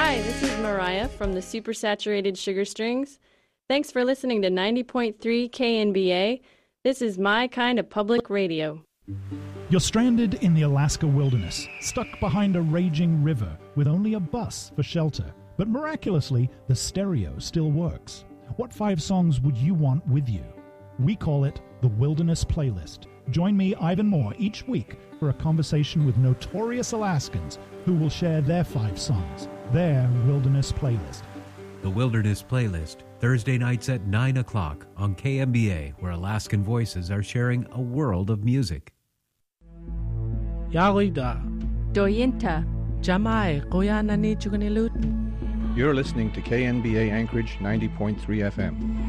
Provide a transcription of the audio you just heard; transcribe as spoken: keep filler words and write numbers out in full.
Hi, this is Mariah from the Supersaturated Sugar Strings. Thanks for listening to ninety point three K N B A. This is my kind of public radio. You're stranded in the Alaska wilderness, stuck behind a raging river with only a bus for shelter. But miraculously, the stereo still works. What five songs would you want with you? We call it the Wilderness Playlist. Join me, Ivan Moore, each week for a conversation with notorious Alaskans who will share their five songs, their Wilderness Playlist. The Wilderness Playlist, Thursday nights at nine o'clock on K M B A, where Alaskan voices are sharing a world of music. Yarida. Doyinta. Jamai, Koyanani Chuganilut. You're listening to K N B A Anchorage ninety point three F M.